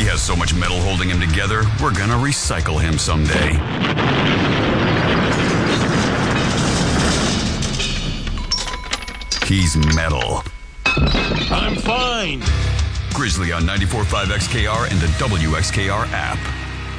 has so much metal holding him together, we're gonna recycle him someday. He's metal. I'm fine. Grizzly on 94.5 XKR and the WXKR app.